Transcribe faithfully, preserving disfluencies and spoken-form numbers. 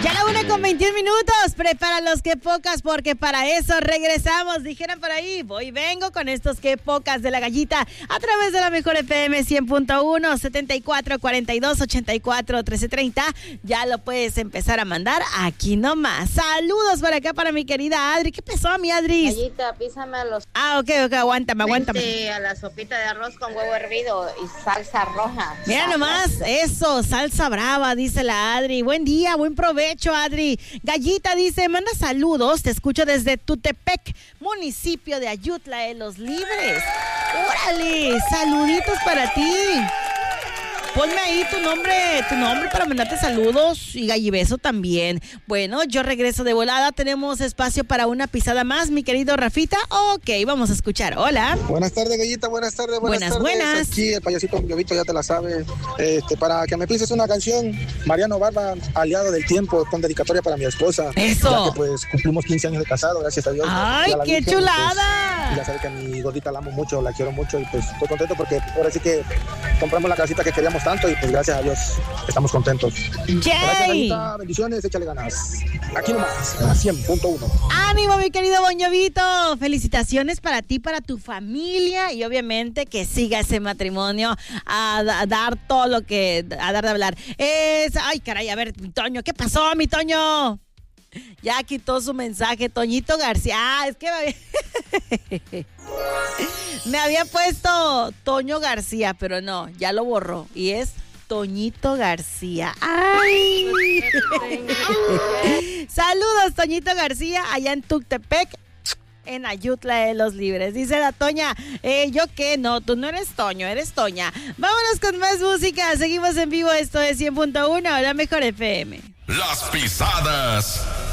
Ya la una con veintiún minutos. Prepara los que pocas porque para eso regresamos. Dijeron por ahí, voy vengo con estos que pocas de la gallita a través de la mejor F M cien punto uno, setenta y cuatro, cuarenta y dos, ochenta y cuatro, trece treinta. Ya lo puedes empezar a mandar aquí nomás. Saludos por acá para mi querida Adri. ¿Qué pasó, mi Adri? Gallita, písame a los... Ah, ok, ok, aguántame, aguántame. Vente a la sopita de arroz con huevo hervido y salsa roja. Mira nomás, eso, salsa brava, dice la Adri. Buen día, buen provecho, Adri. Gallita dice, manda saludos, te escucho desde Tutepec, municipio de Ayutla de los Libres. Órale, saluditos para ti. Ponme ahí tu nombre, tu nombre para mandarte saludos y gallibeso también. Bueno, yo regreso de volada. Tenemos espacio para una pisada más, mi querido Rafita. Ok, vamos a escuchar. Hola. Buenas tardes, Gallita. Buenas tardes. Buenas, buenas, tardes. buenas. Aquí el payasito Llovito ya te la sabe. Este, para que me pises una canción, Mariano Barba, Aliado del Tiempo, con dedicatoria para mi esposa. Eso. Ya que pues cumplimos quince años de casado, gracias a Dios. Ay, a qué Virgen, chulada. Pues, ya sabe que a mi gordita la amo mucho, la quiero mucho y pues estoy contento porque ahora sí que compramos la casita que queríamos tanto y pues gracias a Dios estamos contentos. Yay. Gracias, Gallita. Bendiciones, échale ganas. Aquí nomás, a cien punto uno. Ánimo, mi querido Boñovito. Felicitaciones para ti, para tu familia y obviamente que siga ese matrimonio a, a dar todo lo que, a dar de hablar. Es, ay, caray, a ver, mi Toño, ¿qué pasó, mi Toño? Ya quitó su mensaje, Toñito García. Ah, es que me había... me había puesto Toño García, pero no, ya lo borró. Y es Toñito García. ¡Ay! Saludos, Toñito García, allá en Tuctepec, en Ayutla de los Libres. Dice la Toña, eh, ¿yo qué? No, tú no eres Toño, eres Toña. Vámonos con más música. Seguimos en vivo. Esto es cien punto uno, la mejor F M. Las pisadas